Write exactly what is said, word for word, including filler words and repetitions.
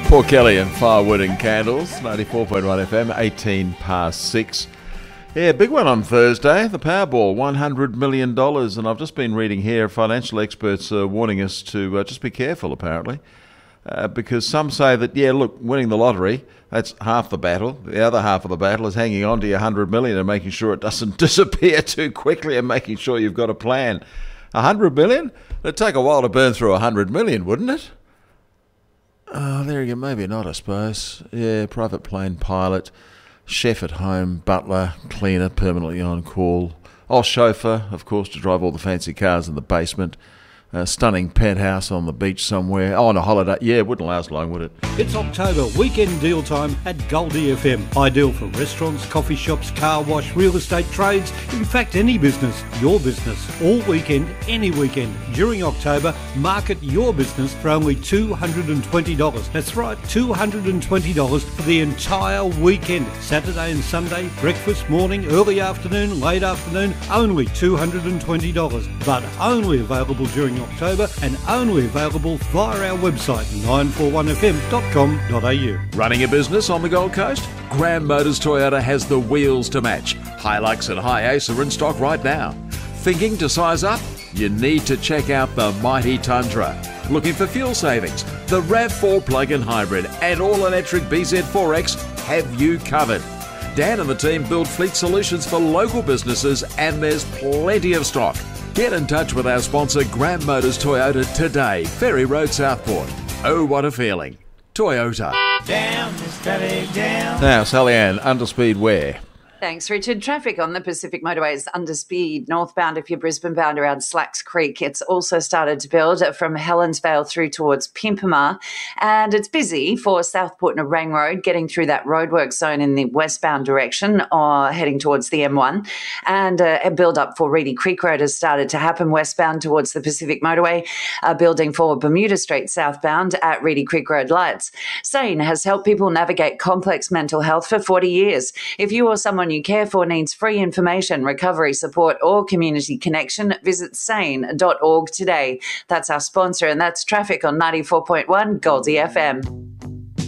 Paul Kelly and Firewood and Candles, ninety-four point one F M, eighteen past six. Yeah, big one on Thursday, the Powerball, one hundred million dollars. And I've just been reading here, financial experts are warning us to uh, just be careful, apparently. Uh, because some say that, yeah, look, winning the lottery, that's half the battle. The other half of the battle is hanging on to your one hundred million dollars and making sure it doesn't disappear too quickly and making sure you've got a plan. one hundred million dollars? It'd take a while to burn through one hundred million dollars, wouldn't it? Oh, there you go. Maybe not, I suppose. Yeah, private plane pilot, chef at home, butler, cleaner, permanently on call. Oh, chauffeur, of course, to drive all the fancy cars in the basement. A stunning penthouse on the beach somewhere. Oh, on a holiday. Yeah, it wouldn't last long, would it? It's October, weekend deal time at Goldie F M. Ideal for restaurants, coffee shops, car wash, real estate trades, in fact any business, your business. All weekend, any weekend. During October, market your business for only two hundred twenty dollars. That's right, two hundred twenty dollars for the entire weekend. Saturday and Sunday, breakfast, morning, early afternoon, late afternoon, only two hundred twenty dollars. But only available during October and only available via our website nine four one f m dot com dot a u. Running a business on the Gold Coast? Graham Motors Toyota has the wheels to match. Hilux and Hi-Ace are in stock right now. Thinking to size up? You need to check out the mighty Tundra. Looking for fuel savings? The RAV four plug-in hybrid and all-electric B Z four X have you covered. Dan and the team build fleet solutions for local businesses and there's plenty of stock. Get in touch with our sponsor Graham Motors Toyota today, Ferry Road, Southport. Oh, what a feeling. Toyota. Down, Miss Kelly, down. Now, Sally Ann, underspeed where? Thanks, Richard. Traffic on the Pacific Motorway is under speed northbound if you're Brisbane bound around Slacks Creek. It's also started to build from Helensvale through towards Pimpama. And it's busy for Southport and Nerang Road, getting through that roadwork zone in the westbound direction or heading towards the M one. And uh, a build-up for Reedy Creek Road has started to happen westbound towards the Pacific Motorway, uh, building for Bermuda Street southbound at Reedy Creek Road lights. SANE has helped people navigate complex mental health for forty years. If you or someone you care for needs free information, recovery support or community connection, visit sane dot org today. That's our sponsor and that's traffic on ninety-four point one Goldie F M.